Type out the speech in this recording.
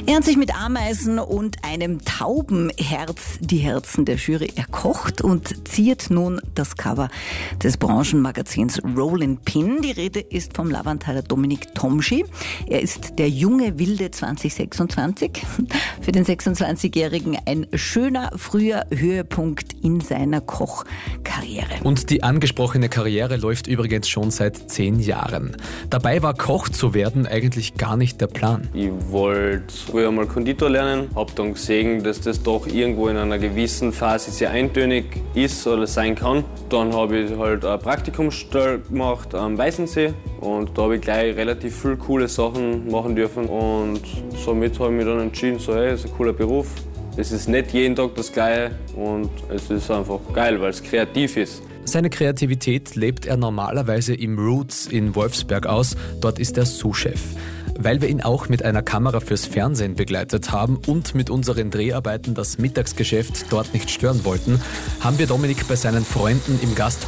Er hat sich mit Ameisen und einem Taubenherz die Herzen der Jury erkocht und ziert nun das Cover des Branchenmagazins Rollin' Pin. Die Rede ist vom Lavanthaler Dominik Tomschi. Er ist der junge Wilde 2026. Für den 26-Jährigen ein schöner, früher Höhepunkt in seiner Kochkarriere. Und die angesprochene Karriere läuft übrigens schon seit 10 Jahren. Dabei war Koch zu werden eigentlich gar nicht der Plan. Ich wollte früher mal Konditor lernen, habe dann gesehen, dass das doch irgendwo in einer gewissen Phase sehr eintönig ist oder sein kann. Dann habe ich halt eine Praktikumsstelle gemacht am Weißensee und da habe ich gleich relativ viele coole Sachen machen dürfen und somit habe ich mich dann entschieden, so hey, das ist ein cooler Beruf. Es ist nicht jeden Tag das Gleiche und es ist einfach geil, weil es kreativ ist. Seine Kreativität lebt er normalerweise im Roots in Wolfsberg aus. Dort ist er Sous-Chef. Weil wir ihn auch mit einer Kamera fürs Fernsehen begleitet haben und mit unseren Dreharbeiten das Mittagsgeschäft dort nicht stören wollten, haben wir Dominik bei seinen Freunden im Gasthof